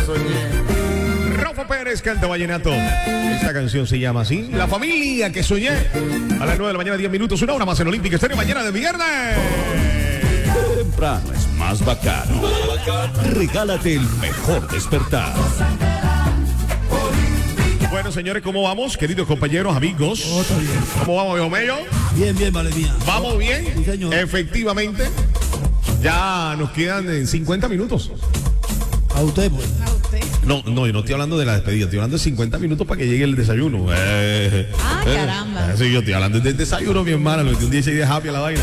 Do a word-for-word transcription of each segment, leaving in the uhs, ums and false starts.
soñé. Rafa Pérez canta vallenato. Esta canción se llama así, La familia que soñé. A las nueve de la mañana, diez minutos, una hora más en Olímpica Estéreo, mañana de viernes. Temprano es más bacano. Regálate el mejor despertar. Bueno, señores, ¿cómo vamos? Queridos compañeros, amigos. Oh, está bien. ¿Cómo vamos, viejo Mello? Bien, bien, vale mía. ¿Vamos bien? Sí, señor. Efectivamente. Ya nos quedan cincuenta minutos. A usted, pues. No, no, yo no estoy hablando de la despedida, estoy hablando de cincuenta minutos para que llegue el desayuno. Eh, Ah, eh, caramba. eh, sí, yo estoy hablando del desayuno, mi hermana. Lo metí un dieciséis de happy a la vaina.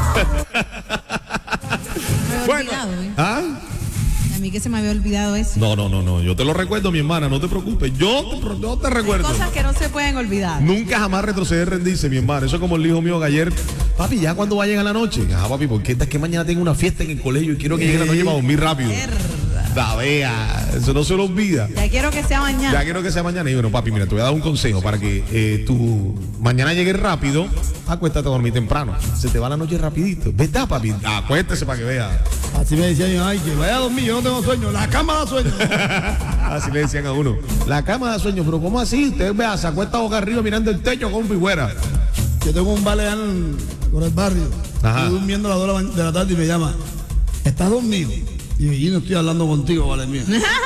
Me había olvidado, ¿eh? ¿Ah? A mí que se me había olvidado eso. No, no, no, no. Yo te lo recuerdo, mi hermana, no te preocupes. Yo te, pro- yo te recuerdo. Cosas que no se pueden olvidar. Nunca jamás retroceder, rendirse, mi hermano. Eso es como el hijo mío que ayer. Papi, ya cuando vayan a la noche. Ah, papi, porque es que mañana tengo una fiesta en el colegio y quiero que llegue la noche para dormir rápido. Da vea, eso no se lo olvida. Ya quiero que sea mañana. Ya quiero que sea mañana. Y bueno, papi, mira, te voy a dar un consejo para que eh, tú mañana llegues rápido. Acuéstate a dormir temprano. Se te va la noche rapidito. ¿Verdad, papi? Acuéstese para que vea. Así me decían yo, ay, que vaya a dormir, yo no tengo sueño. La cama da sueño. Así le decían a uno. La cama da sueño, pero ¿cómo así? Usted vea, se acuesta boca arriba mirando el techo con figüera. Yo tengo un vale allá en- por el barrio. Ajá. Estoy durmiendo a las dos de la- de la tarde y me llama. ¿Estás dormido? Y yo, y no estoy hablando contigo, vale mía.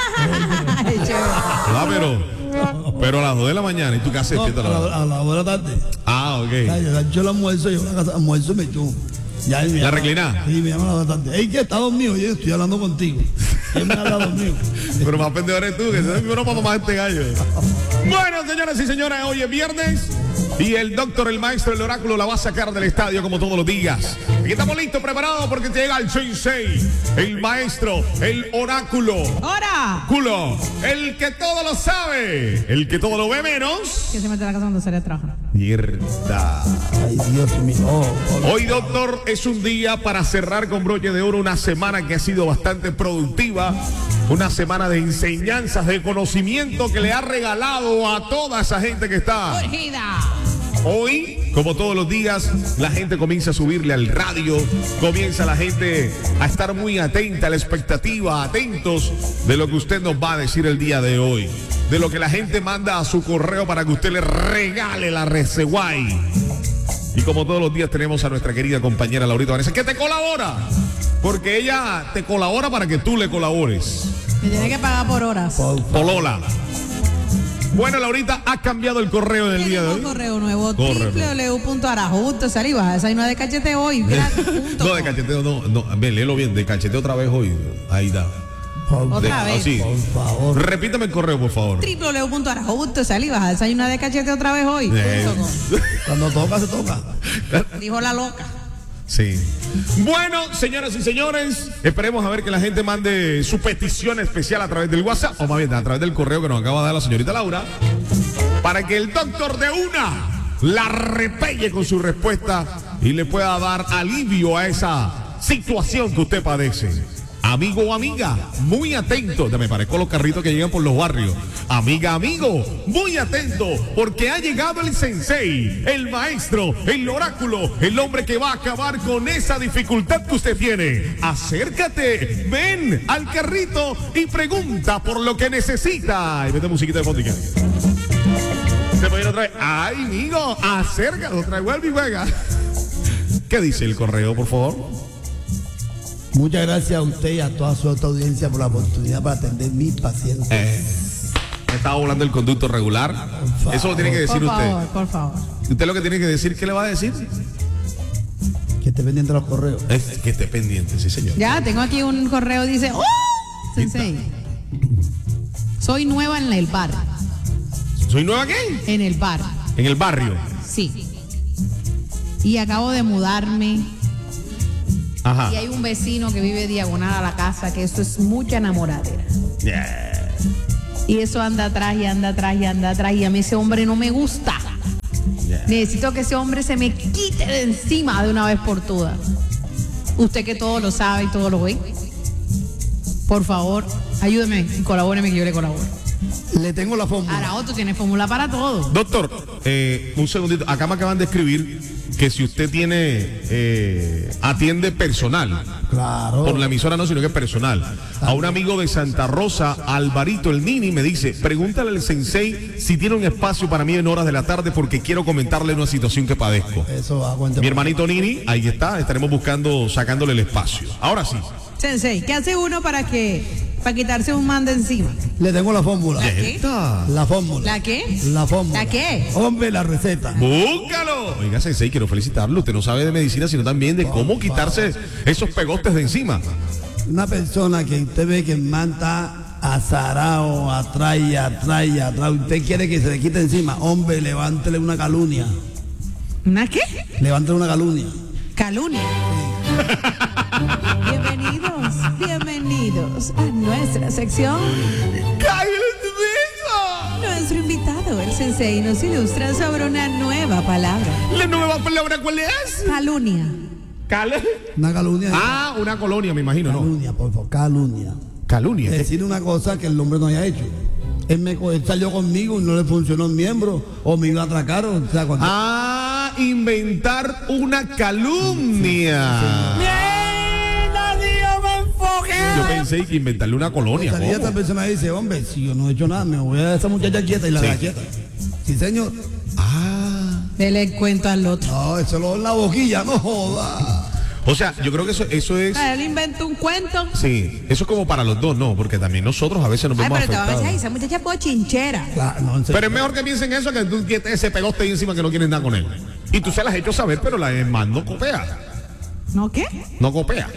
Ay, chévere. Ah, pero. Pero a las dos de la mañana. ¿Y tú qué haces? No, a, despierta a la- la, a las dos de la tarde. Ah, ok. Ya, yo, yo el almuerzo, yo a la casa almuerzo y me echo. Ya, él me ¿La llama- reclinada? Sí, me llama a las dos de la tarde. Ey, ¿qué? ¿Estás dormido? Yo estoy hablando contigo. Él me habla dormido. Pero más pendejo eres tú, que se primero para mamá este gallo. Bueno, señoras y señores, hoy es viernes y el doctor, el maestro, el oráculo la va a sacar del estadio como todos los días. Aquí estamos listos, preparados porque te llega el sensei, el maestro, el oráculo. ¡Hora! Culo, el que todo lo sabe, el que todo lo ve menos. Que se mete a la casa cuando sale a trabajar. Mierda. Ay, Dios mío. Oh, oh, Hoy, doctor, es un día para cerrar con broche de oro una semana que ha sido bastante productiva, una semana de enseñanzas, de conocimiento que le ha regalado a toda esa gente que está. ¡Urgida! Hoy, como todos los días, la gente comienza a subirle al radio, comienza la gente a estar muy atenta, a la expectativa, atentos de lo que usted nos va a decir el día de hoy, de lo que la gente manda a su correo para que usted le regale la Reseguay. Y como todos los días tenemos a nuestra querida compañera Laurita Vanessa, que te colabora, porque ella te colabora para que tú le colabores. Me tiene que pagar por horas. por favor. Polola. Bueno, Laurita, ha cambiado el correo del día de Tenemos hoy. correo nuevo, Correo. doble u doble u doble u punto arajusto saliva. Esa hay una de cachete hoy. gratis, punto No, de com. cacheteo, no, no, ven, léelo bien, de cacheteo otra vez hoy. Ahí está. Por, Otra De- vez. así. por favor. Repítame el correo, por favor. doble u doble u doble u punto arajusto saliva. Esa hay una de cachete otra vez hoy. Eh. punto com. Cuando toca, se toca. Dijo la loca. Sí. Bueno, señoras y señores, esperemos a ver que la gente mande su petición especial a través del WhatsApp, o más bien a través del correo que nos acaba de dar la señorita Laura, para que el doctor de una la repelle con su respuesta y le pueda dar alivio a esa situación que usted padece. Amigo o amiga, muy atento. Ya me parezco a los carritos que llegan por los barrios. Amiga, amigo, muy atento, porque ha llegado el sensei, el maestro, el oráculo, el hombre que va a acabar con esa dificultad que usted tiene. Acércate, ven al carrito y pregunta por lo que necesita. Y mete musiquita de fondo. ¿Y qué? Se puede ir otra vez. Ay, amigo, acércate, otra vez, vuelve y juega. ¿Qué dice el correo, por favor? Muchas gracias a usted y a toda su alta audiencia por la oportunidad para atender mis pacientes. Eh, me estaba volando el conducto regular. Eso lo tiene que decir Por usted. favor, por favor. Usted lo que tiene que decir, ¿qué le va a decir? Que esté pendiente de los correos. Es que esté pendiente, sí, señor. Ya, tengo aquí un correo, dice, ¡oh! Sensei, soy nueva en el bar. ¿Soy nueva aquí? En el bar, En el barrio. sí. Y acabo de mudarme. Ajá. Y hay un vecino que vive diagonal a la casa, que eso es mucha enamoradera. Yeah. Y eso anda atrás y anda atrás y anda atrás. Y a mí ese hombre no me gusta. Yeah. Necesito que ese hombre se me quite de encima de una vez por todas. Usted que todo lo sabe y todo lo ve. Por favor, ayúdeme y colabóreme que yo le colaboro. Le tengo la fórmula. Ahora, tú tienes fórmula para todo. Doctor, eh, un segundito. Acá me acaban de escribir que si usted tiene, eh, atiende personal. Claro. Por la emisora no, sino que personal. A un amigo de Santa Rosa, Alvarito el Nini, me dice, pregúntale al sensei si tiene un espacio para mí en horas de la tarde porque quiero comentarle una situación que padezco. Eso va a cuenta. Mi hermanito Nini, ahí está, estaremos buscando, sacándole el espacio. Ahora sí. Sensei, ¿qué hace uno para que para quitarse un man de encima? Le tengo la fórmula. ¿La qué? Esta. La fórmula. ¿La qué? La fórmula. ¿La qué? Hombre, la receta. ¡Búscalo! Oiga, Sensei, quiero felicitarlo. Usted no sabe de medicina, sino también de cómo quitarse esos pegostes de encima. Una persona que usted ve que el man está azarado, atrae, atrae, atrae. Usted quiere que se le quite encima. Hombre, levántele una calumnia. ¿Una qué? Levántele una calumnia. Calumnia. Bienvenidos, bienvenidos a nuestra sección. Nuestro invitado, el sensei, nos ilustra sobre una nueva palabra. ¿La nueva palabra cuál es? Calumnia. Cal. Una calumnia. Ah, una colonia, me imagino, ¿no? Calumnia, por favor, calumnia. Calumnia. Es decir una cosa que el hombre no haya hecho. Él, me, él salió conmigo y no le funcionó el miembro, o me iba a atracar, o sea, cuando... Ah, inventar una calumnia. Yo pensé que inventarle una colonia. Salía ¿Cómo? esta persona dice, hombre, si yo no he hecho nada, me voy a dar a esa muchacha quieta y la Sí. da quieta. Sí, señor. Ah. Dele cuento al otro. No, eso lo en la boquilla, no joda. O sea, yo creo que eso, eso es. Él inventó un cuento. Sí, eso es como para los dos, ¿no? Porque también nosotros a veces nos Ay, vemos pero te va a decir, ay, afectados. esa muchacha es bochinchera. Claro, no, en serio. Pero es mejor que piensen eso que tú que ese pegoste ahí encima que no quieres nada con él. Y tú se las has hecho saber, pero la demás no copea. ¿No qué? No copea.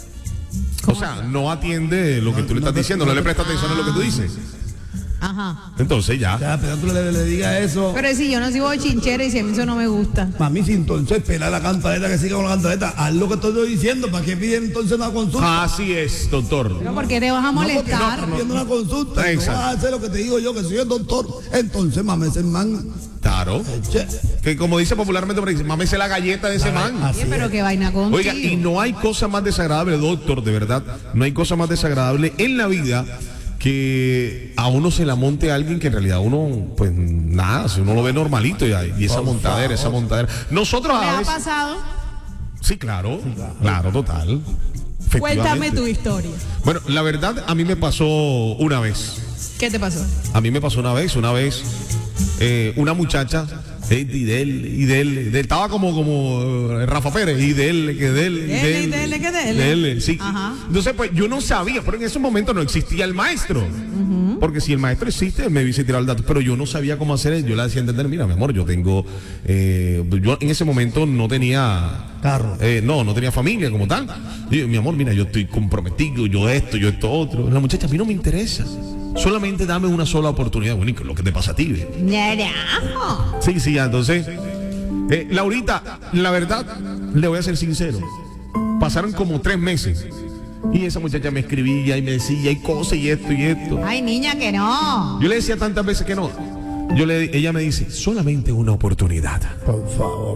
O sea, no atiende lo que tú le estás diciendo, no le presta atención a lo que tú dices. Ajá. Entonces ya. Ya, pero tú le, le digas eso. Pero si yo no soy bochinchera y si a mí eso no me gusta. Mami, si entonces pela la cantaleta que siga con la cantaleta, haz lo que estoy diciendo, ¿para qué piden entonces una consulta? Así es, doctor. Pero ¿por qué te vas a molestar? No, pidiendo una consulta, no Exacto. vas a hacer lo que te digo yo, que soy el doctor. Entonces, mami, ese man, Claro. che, Que como dice popularmente, por ahí, mámese la galleta de ese man. así Oye, pero es. qué vaina contigo. Oiga, y no hay cosa más desagradable, doctor, de verdad, no hay cosa más desagradable en la vida que a uno se la monte alguien que en realidad uno, pues nada, si uno lo ve normalito y, y esa Por montadera, esa favor. montadera. Nosotros ¿Te a ha veces. pasado? Sí, claro, claro, total. Cuéntame Efectivamente. tu historia. Bueno, la verdad, a mí me pasó una vez. ¿Qué te pasó? A mí me pasó una vez, una vez, eh, una muchacha, eh, y de él, y de él, de él, estaba como, como eh, Rafa Pérez, y de él, que de él, y Dele, y dele, que dele. de él, sí. Ajá. Entonces, pues yo no sabía, pero en ese momento no existía el maestro. Porque si el maestro existe, él me hubiese tirado el dato, pero yo no sabía cómo hacer. Yo le hacía entender, mira, mi amor, yo tengo, eh, yo en ese momento no tenía Carro. eh, no, no tenía familia como tal. Y yo, mi amor, mira, yo estoy comprometido, yo esto, yo esto otro. La muchacha, a mí no me interesa. Solamente dame una sola oportunidad. Bueno, ¿y qué es lo que te pasa a ti? Ve? Carajo. Sí, sí, ya, entonces. Eh, Laurita, la verdad, le voy a ser sincero. Pasaron como tres meses. Y esa muchacha me escribía y me decía, hay cosas y esto y esto. Ay, niña, que no. Yo le decía tantas veces que no. Yo le, ella me dice, solamente una oportunidad. Por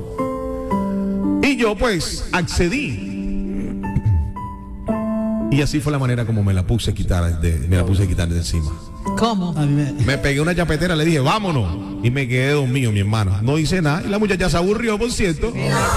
favor. Y yo pues accedí. Y así fue la manera como me la puse a quitar de, me la puse a quitar de encima. ¿Cómo? A mí me, Me pegué una chapetera, le dije, vámonos. Y me quedé dormido, mi hermano. No hice nada. Y la muchacha se aburrió, por cierto.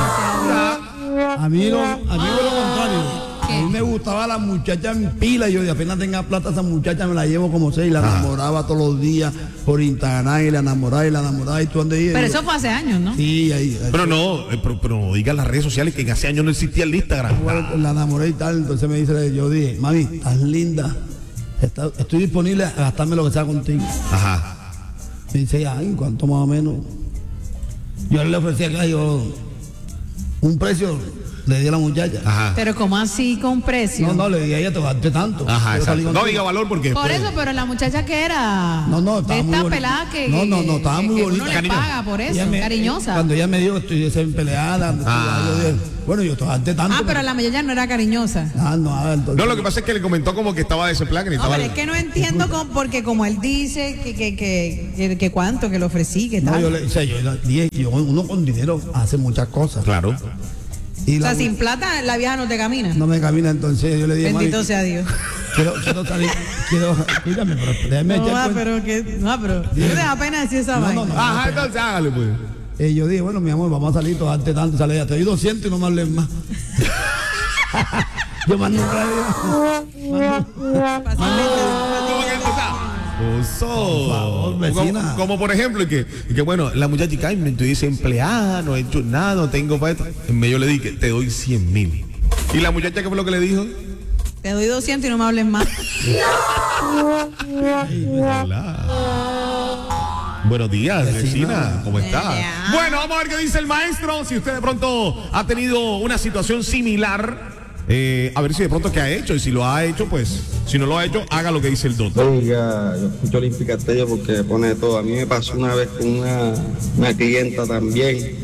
a mí lo, a mí fue lo contrario. ¿Qué? A mí me gustaba la muchacha en pila. Y yo de apenas tenga plata, esa muchacha me la llevo como seis. La Ajá. enamoraba todos los días por Instagram. Y la enamoraba y la enamoraba. Y tú andas ahí. Pero eso fue hace años, ¿no? Sí, ahí. ahí. Pero no, eh, pero, pero no digas las redes sociales que en hace años no existía el Instagram. Bueno, la enamoré y tal. Entonces me dice, yo dije, mami, estás linda. Está- estoy disponible a gastarme lo que sea contigo. Ajá. Me dice, ay, ¿cuánto más o menos? Yo le ofrecí acá, yo, un precio, le di a la muchacha. Ajá. Pero ¿cómo así con precio? No, no, le di a ella, te gasté tanto. Ajá, Quiero salir exacto. No contigo. diga valor porque Por después- eso, pero la muchacha que era. No, no, estaba de muy esta bonita. pelada que. No, no, no, estaba que- muy que bonita. Uno le Cariño. paga por eso, Ella me- cariñosa. Cuando ella me dijo que estoy desempleada, Ah. yo dije, bueno, yo te gasté tanto. Ah, pero la muchacha no era cariñosa. Ah, no, ah, entonces. No, lo que pasa es que le comentó como que estaba desempleado, que No, necesitaba. pero es que no entiendo cómo, porque como él dice que, que, que, que, que cuánto, que lo ofrecí, que No, tal. yo le o sea, yo le dije, yo, uno con dinero hace muchas cosas. Claro. Y O la sea, sin plata la vieja no te camina. no me camina, entonces yo le dije, Bendito mami, sea Dios. quiero, quiero salir, quiero, cuídame, pero déjame No, echar ah, cuenta. pero que, no, pero ¿qué te da pena decir esa No, vaina? no, no. Ajá, entonces hágale, pues. Eh, yo dije, bueno, mi amor, vamos a salir, tomarte tanto, sale ya, te doy doscientos y no me hables más. Yo más nunca digo. ¿Cómo que, o sea, oso. Por favor, vecina. Como, como por ejemplo, que, que bueno, la muchacha dice, ay, me estoy desempleada, no he hecho nada, no tengo para esto. En medio le dije, te doy cien mil. ¿Y la muchacha qué fue lo que le dijo? Te doy doscientos y no me hables más. Hola. Buenos días, vecina. Vecina. ¿Cómo está? Ya. Bueno, vamos a ver qué dice el maestro. Si usted de pronto ha tenido una situación similar, eh, a ver si de pronto qué ha hecho. Y si lo ha hecho, pues, si no lo ha hecho, haga lo que dice el doctor. Oiga, yo escucho Olímpica Estéreo porque me pone de todo. A mí me pasó una vez con una, una clienta también.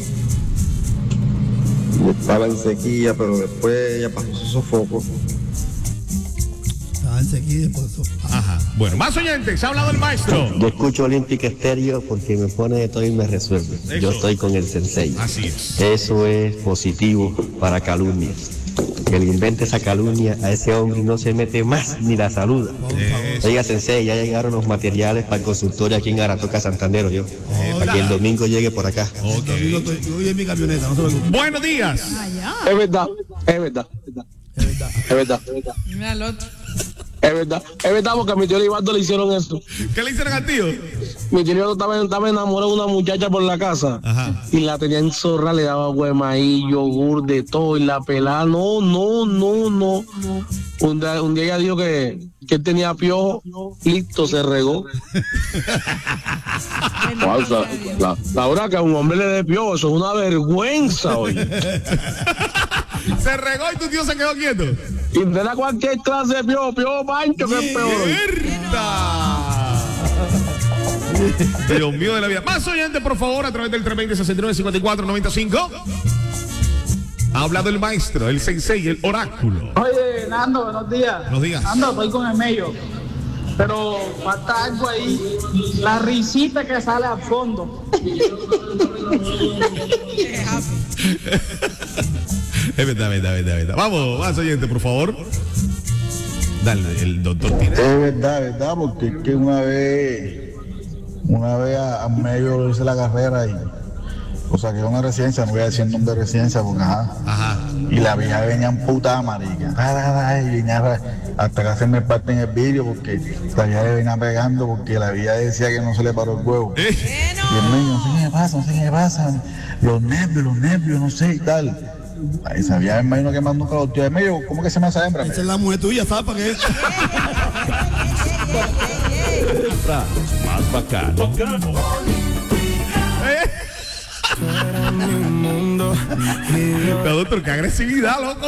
Yo estaba en sequía, pero después ella pasó su sofoco. Estaba en sequía, por eso. Ajá. Bueno, más oyentes, ha hablado el maestro. Yo escucho Olímpica Estéreo porque me pone de todo y me resuelve. Yo estoy con el sensei. Así es. Eso es positivo para calumnias. Que le invente esa calumnia a ese hombre y no se mete más ni la saluda. Eso. Oiga, sensei, ya llegaron los materiales para el consultorio aquí en Aratoca, Santander, yo. Para que el domingo llegue por acá. Ok. Domingo estoy- yo voy en mi camioneta, no se preocupe. Buenos días. Allá. Es verdad, es verdad, es verdad, Es verdad. es verdad, es verdad, Mira el otro. es verdad, es verdad, porque a mi tío Libardo le hicieron eso. ¿Qué le hicieron al tío? Mi tío Libardo estaba, estaba enamorado de una muchacha por la casa Ajá. y la tenía en zorra, le daba maíz, yogur, de todo, y la pelada, no, no, no, no. Un día, un día ella dijo que, que él tenía piojo, listo, se regó. Falsa. La, la verdad que a un hombre le dé piojo, eso es una vergüenza, oye. Se regó y tu tío se quedó quieto. Y te da cualquier clase de piojo, piojo pancho, que es peor. oye. ¡Mierda! Dios mío de la vida. Más oyentes, por favor, a través del tres veinte, sesenta y nueve, cincuenta y cuatro, noventa y cinco. Ha hablado el maestro, el sensei, el oráculo. Oye, Nando, buenos días. Buenos días. Nando, estoy con el medio. Pero falta algo ahí. La risita que sale al fondo. Es verdad, verdad, verdad, verdad. Vamos, más oyentes, por favor. Dale, el doctor tiene. Es verdad, verdad, porque es que una vez, una vez a, a medio hice la carrera y, o sea, que una residencia, no voy a decir el nombre de residencia porque ajá. Ajá. Y la vieja venía en puta marica. Y venía hasta que hacerme parte en el vídeo porque la vieja le venía pegando porque la vieja decía que no se le paró el huevo. Eh, Y el niño, no sé qué me pasa, no sé qué me pasa. Los nervios, los nervios, no sé y tal. Ahí sabía, me imagino que más nunca lo tío de medio. ¿Cómo que se llama esa hembra? Esa es la mujer tuya, ¿sabes para qué? Más bacano. Pero doctor, qué agresividad, loco.